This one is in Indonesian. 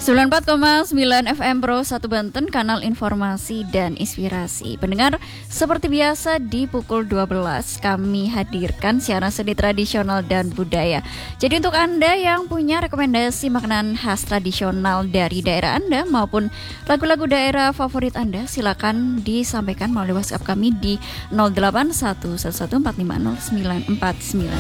94,9 FM Pro 1 Banten, kanal informasi dan inspirasi. Pendengar, seperti biasa di pukul 12 kami hadirkan siaran seni tradisional dan budaya. Jadi untuk Anda yang punya rekomendasi makanan khas tradisional dari daerah Anda maupun lagu-lagu daerah favorit Anda, silakan disampaikan melalui WhatsApp kami di 081114500949.